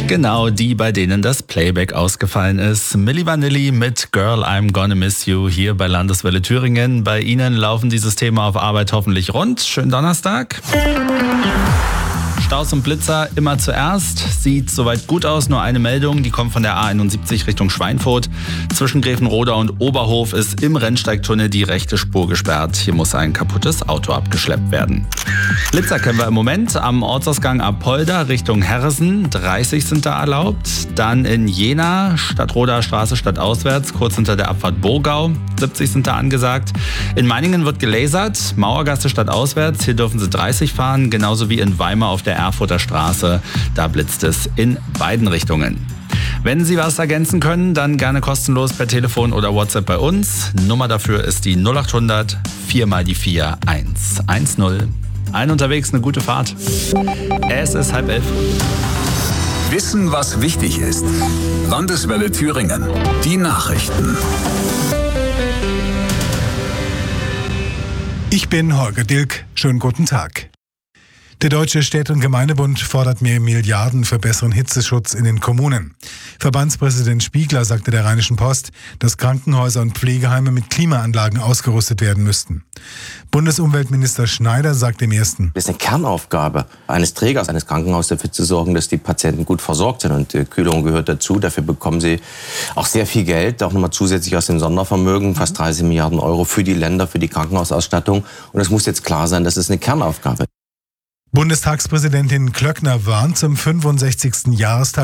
Genau, die, bei denen das Playback ausgefallen ist. Milli Vanilli mit Girl, I'm Gonna Miss You hier bei Landeswelle Thüringen. Bei Ihnen laufen dieses Thema auf Arbeit hoffentlich rund. Schönen Donnerstag. Staus und Blitzer immer zuerst. Sieht soweit gut aus, nur eine Meldung, die kommt von der A71 Richtung Schweinfurt. Zwischen Grevenroda und Oberhof ist im Rennsteigtunnel die rechte Spur gesperrt. Hier muss ein kaputtes Auto abgeschleppt werden. Blitzer kennen wir im Moment am Ortsausgang Apolda Richtung Herresen. 30 sind da erlaubt. Dann in Jena, Stadtroder Straße stadtauswärts, kurz hinter der Abfahrt Burgau. 70 sind da angesagt. In Meiningen wird gelasert. Mauergasse stadtauswärts. Hier dürfen Sie 30 fahren. Genauso wie in Weimar auf der Erfurter Straße. Da blitzt es in beiden Richtungen. Wenn Sie was ergänzen können, dann gerne kostenlos per Telefon oder WhatsApp bei uns. Nummer dafür ist die 0800 4 mal die 4 110. Allen unterwegs eine gute Fahrt. Es ist 10:30. Wissen, was wichtig ist. Landeswelle Thüringen. Die Nachrichten. Ich bin Holger Dilk. Schönen guten Tag. Der Deutsche Städte- und Gemeindebund fordert mehr Milliarden für besseren Hitzeschutz in den Kommunen. Verbandspräsident Spiegler sagte der Rheinischen Post, dass Krankenhäuser und Pflegeheime mit Klimaanlagen ausgerüstet werden müssten. Bundesumweltminister Schneider sagt im Ersten: Es ist eine Kernaufgabe eines Trägers eines Krankenhauses, dafür zu sorgen, dass die Patienten gut versorgt sind. Und Kühlung gehört dazu. Dafür bekommen sie auch sehr viel Geld, auch nochmal zusätzlich aus dem Sondervermögen, fast 30 Milliarden Euro für die Länder, für die Krankenhausausstattung. Und es muss jetzt klar sein, das ist eine Kernaufgabe. Bundestagspräsidentin Klöckner warnt zum 65. Jahrestag